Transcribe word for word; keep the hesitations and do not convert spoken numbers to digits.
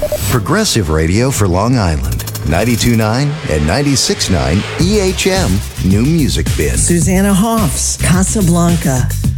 Progressive Radio for Long Island. ninety-two point nine and ninety-six point nine E H M New Music Bin. Susanna Hoffs, Casablanca.